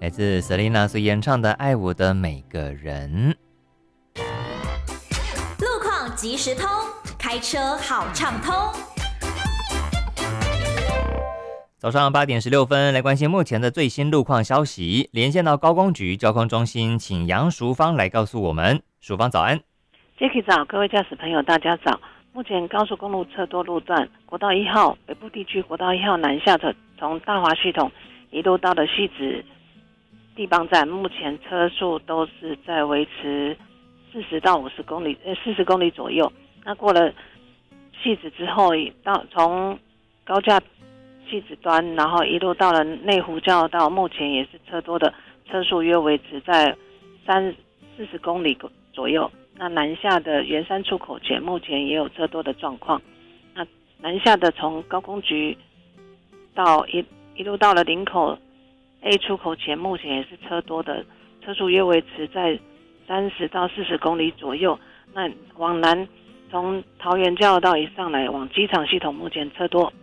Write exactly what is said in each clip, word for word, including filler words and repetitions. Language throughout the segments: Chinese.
来自 Selina 所演唱的《爱我的每个人》。 路况即时通，开车好畅通。 早上八点十六分，来关心目前的最新路况消息。连线到高工局交通中心，请杨淑芳来告诉我们。淑芳早安。 Jacky 早，各位驾驶朋友大家早。目前高速公路车多路段，国道一号北部地区国道一号南下的从大华系统一路到了汐止地磅站，目前车速都是在维持四十到五十公里，呃四十公里左右。那过了汐止之后，到从高架汐止端，然后一路到了内湖交流道，目前也是车多的，车速约维持在三四十公里左右。那南下的圆山出口前，目前也有车多的状况。那南下的从高工局到一一路到了林口 A 出口前，目前也是车多的，车速约维持在三十到四十公里左右。那往南从桃园交流道一上来往机场系统，目前车多，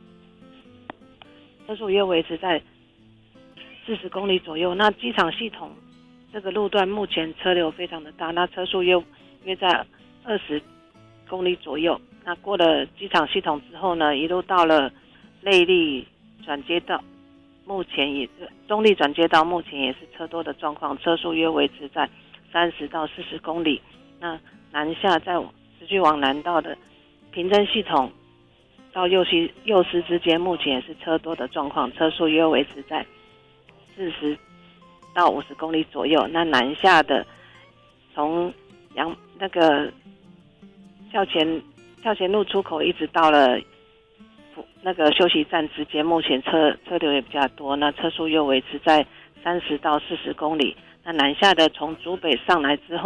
车速约维持在四十公里左右。那机场系统这个路段目前车流非常的大，那车速约约在二十公里左右。那过了机场系统之后呢，一路到了内壢转接道，目前也中壢转接道目前也是车多的状况，车速约维持在三十到四十公里。那南下再持续往南道的平镇系统到右西右师之间，目前也是车多的状况，车速约维持在四十到五十公里左右。那南下的从阳那个校前校前路出口一直到了那个休息站之间，目前车车流也比较多，那车速又维持在三十到四十公里。那南下的从竹北上来之后